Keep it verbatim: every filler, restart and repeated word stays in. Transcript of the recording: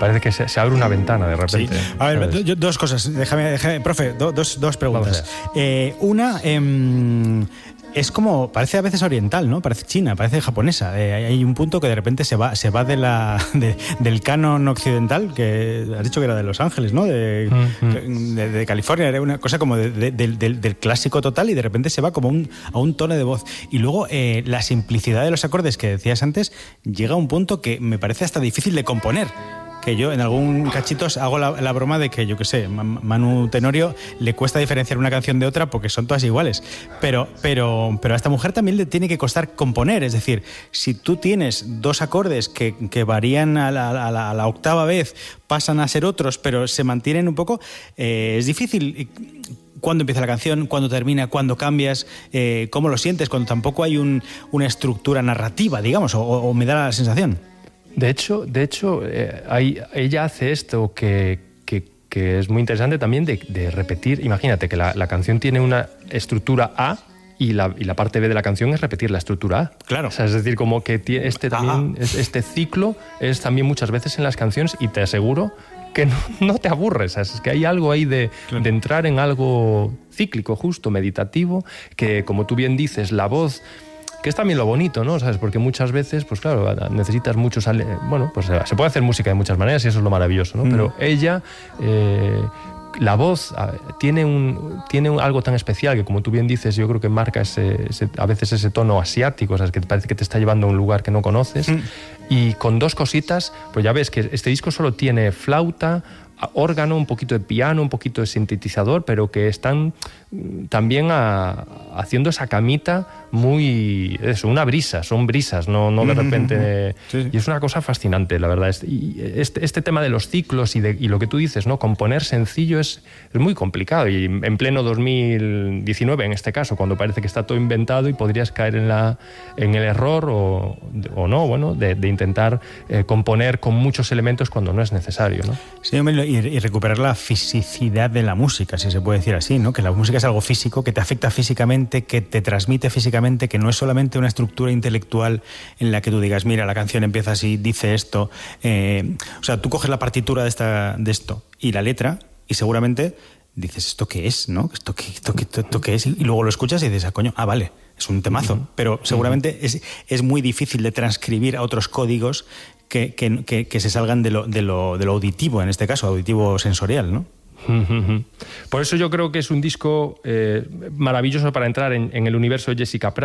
parece que se, se abre una ventana de repente. Sí. A ver, yo, dos cosas. Déjame, déjame profe, do, dos, dos preguntas. Eh, una, eh, es como, parece a veces oriental, ¿no? Parece china, parece japonesa. Eh, hay un punto que de repente se va, se va de la, de, del canon occidental, que has dicho que era de Los Ángeles, ¿no? De, mm-hmm. de, de California, era una cosa como de, de, de, del, del clásico total, y de repente se va como un, a un tono de voz. Y luego eh, la simplicidad de los acordes que decías antes llega a un punto que me parece hasta difícil de componer. Que yo en algún cachito hago la, la broma de que, yo qué sé, Manu Tenorio le cuesta diferenciar una canción de otra porque son todas iguales. Pero, pero, pero a esta mujer también le tiene que costar componer. Es decir, si tú tienes dos acordes que, que varían a la, a, la, a la octava vez, pasan a ser otros, pero se mantienen un poco, eh, es difícil. ¿Cuándo empieza la canción? ¿Cuándo termina? ¿Cuándo cambias? Eh, ¿Cómo lo sientes? Cuando tampoco hay un, una estructura narrativa, digamos, o, o me da la sensación. De hecho, de hecho eh, hay, ella hace esto que, que, que es muy interesante también de, de repetir. Imagínate que la, la canción tiene una estructura A y la, y la parte B de la canción es repetir la estructura A. Claro. O sea, es decir, como que tiene este, también, este ciclo es también muchas veces en las canciones, y te aseguro que no, no te aburres. Es que hay algo ahí de, claro. de entrar en algo cíclico, justo, meditativo, que, como tú bien dices, la voz... que es también lo bonito, ¿no? ¿Sabes? Porque muchas veces, pues claro, necesitas muchos... Bueno, pues se puede hacer música de muchas maneras y eso es lo maravilloso, ¿no? Mm. Pero ella, eh, la voz, tiene, un, tiene un, algo tan especial que, como tú bien dices, yo creo que marca ese, ese, a veces ese tono asiático, ¿sabes? Que parece que te está llevando a un lugar que no conoces. Mm. Y con dos cositas, pues ya ves que este disco solo tiene flauta, órgano, un poquito de piano, un poquito de sintetizador, pero que están también a, haciendo esa camita muy... Eso, una brisa, son brisas, no, no de repente... Sí, sí. Y es una cosa fascinante, la verdad. Y este, este tema de los ciclos y, de, y lo que tú dices, ¿no? Componer sencillo es, es muy complicado. Y en pleno dos mil diecinueve, en este caso, cuando parece que está todo inventado y podrías caer en, la, en el error o, o no, bueno, de, de intentar eh, componer con muchos elementos cuando no es necesario, ¿no? Sí, y, y recuperar la fisicidad de la música, si se puede decir así, ¿no? Que la música es algo físico, que te afecta físicamente, que te transmite físicamente, que no es solamente una estructura intelectual en la que tú digas, mira, la canción empieza así, dice esto. Eh, o sea, tú coges la partitura de, esta, de esto y la letra y seguramente dices, ¿esto qué es? ¿No? ¿Esto qué, esto, qué, esto, esto qué es? Y luego lo escuchas y dices, ah, coño, ah, vale, es un temazo. Uh-huh. Pero seguramente uh-huh. es, es muy difícil de transcribir a otros códigos que, que, que, que se salgan de lo, de, lo, de lo auditivo, en este caso, auditivo sensorial, ¿no? Por eso yo creo que es un disco eh, maravilloso para entrar en, en el universo de Jessica Pratt.